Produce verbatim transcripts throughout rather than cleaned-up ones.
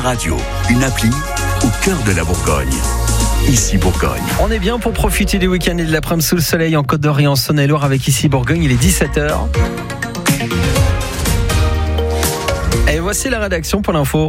radio, une appli au cœur de la Bourgogne. Ici Bourgogne. On est bien pour profiter du week-end et de l'après-midi sous le soleil en Côte d'Or et en Saône-et-Loire avec Ici Bourgogne. Il est dix-sept heures. Et voici la rédaction pour l'info.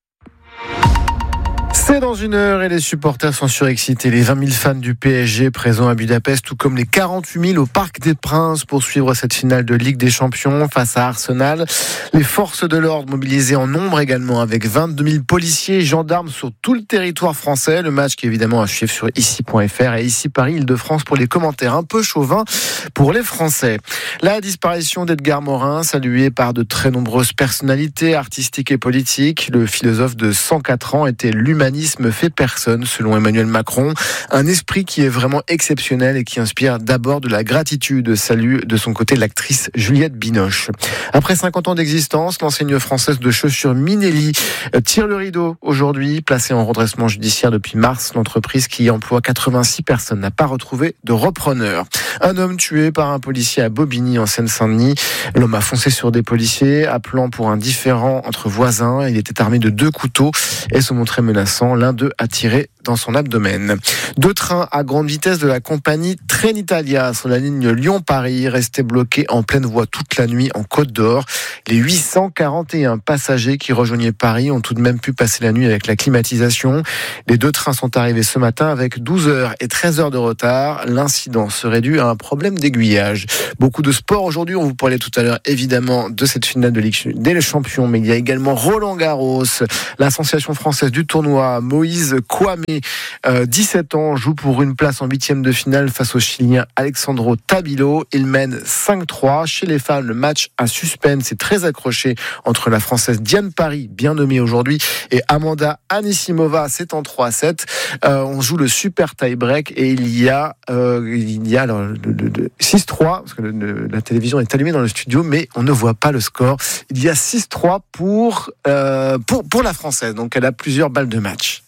C'est dans une heure et les supporters sont surexcités. Les vingt mille fans du P S G présents à Budapest, tout comme les quarante-huit mille au Parc des Princes pour suivre cette finale de Ligue des Champions face à Arsenal. Les forces de l'ordre mobilisées en nombre également avec vingt-deux mille policiers et gendarmes sur tout le territoire français. Le match qui est évidemment à suivre sur ici point f r et ici Paris Île-de-France pour les commentaires un peu chauvins pour les Français. La disparition d'Edgar Morin, saluée par de très nombreuses personnalités artistiques et politiques. Le philosophe de cent quatre ans était l'humaniste fait personne, selon Emmanuel Macron. Un esprit qui est vraiment exceptionnel et qui inspire d'abord de la gratitude. Salue de son côté l'actrice Juliette Binoche. Après cinquante ans d'existence, l'enseigne française de chaussures Minelli tire le rideau aujourd'hui. Placée en redressement judiciaire depuis mars, l'entreprise qui emploie quatre-vingt-six personnes n'a pas retrouvé de repreneur. Un homme tué par un policier à Bobigny en Seine-Saint-Denis. L'homme a foncé sur des policiers, appelant pour un différend entre voisins. Il était armé de deux couteaux et se montrait menaçant. L'un d'eux a tiré dans son abdomen. Deux trains à grande vitesse de la compagnie Trenitalia sur la ligne Lyon-Paris restaient bloqués en pleine voie toute la nuit en Côte d'Or. Les huit cent quarante et un passagers qui rejoignaient Paris ont tout de même pu passer la nuit avec la climatisation. Les deux trains sont arrivés ce matin avec douze heures et treize heures de retard. L'incident serait dû à un problème d'aiguillage. Beaucoup de sport aujourd'hui. On vous parlait tout à l'heure évidemment de cette finale de Ligue des Champions, mais il y a également Roland Garros, l'association française du tournoi. Moïse Kouamé, euh, dix-sept ans, joue pour une place en huitième de finale face au Chilien Alexandro Tabilo. Il mène cinq trois. Chez les femmes, le match à suspense est très accroché entre la Française Diane Paris, bien nommée aujourd'hui, et Amanda Anisimova. C'est en trois sept. Euh, on joue le super tie-break et il y a, euh, il y a alors, le, le, le six trois, parce que le, le, la télévision est allumée dans le studio, mais on ne voit pas le score. Il y a six trois pour, euh, pour, pour la Française. Donc elle a plusieurs balles de match.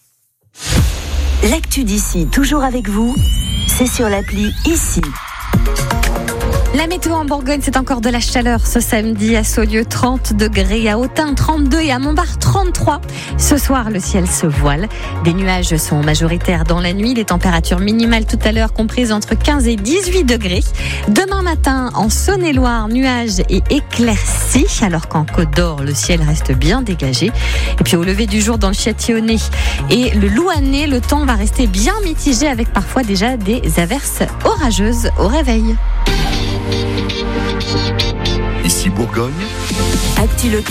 L'actu d'ici, toujours avec vous, c'est sur l'appli Ici. La météo en Bourgogne, c'est encore de la chaleur ce samedi. À Saulieu, trente degrés, à Autun, trente-deux et à Montbard, trente-trois. Ce soir, le ciel se voile. Des nuages sont majoritaires dans la nuit. Les températures minimales tout à l'heure comprises entre quinze et dix-huit degrés. Demain matin, en Saône-et-Loire, nuages et éclaircies, alors qu'en Côte d'Or, le ciel reste bien dégagé. Et puis au lever du jour dans le Châtillonnais et le Louannais, le temps va rester bien mitigé avec parfois déjà des averses orageuses au réveil. Ici Bourgogne. Actu locale.